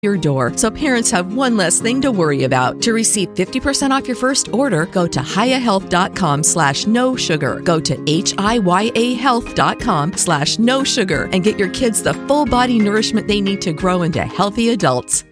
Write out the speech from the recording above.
your door, so parents have one less thing to worry about. To receive 50% off your first order, go to hiyahealth.com/no sugar. Go to HIYAhealth.com/no sugar and get your kids the full body nourishment they need to grow into healthy adults.